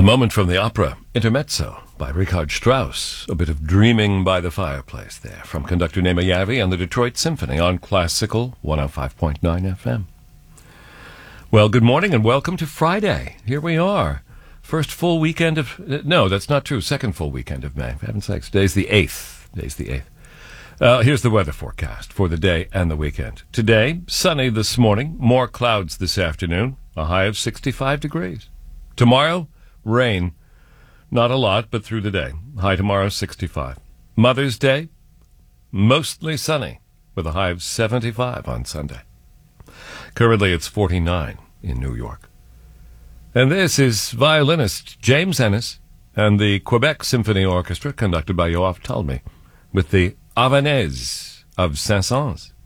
A moment from the opera, Intermezzo, by Richard Strauss. A bit of dreaming by the fireplace there, from conductor Nema Yavi and the Detroit Symphony on Classical 105.9 FM. Well, good morning and welcome to Friday. Here we are. First full weekend of... No, that's not true. Second full weekend of May. For heaven's sakes. Today's the 8th. Here's the weather forecast for the day and the weekend. Today, sunny this morning, more clouds this afternoon, a high of 65 degrees. Tomorrow, rain. Not a lot, but through the day. High tomorrow, 65. Mother's Day, mostly sunny, with a high of 75 on Sunday. Currently, it's 49 in New York. And this is violinist James Ennis and the Quebec Symphony Orchestra, conducted by Yoav Talmy, with the Havanaise of Saint-Saëns.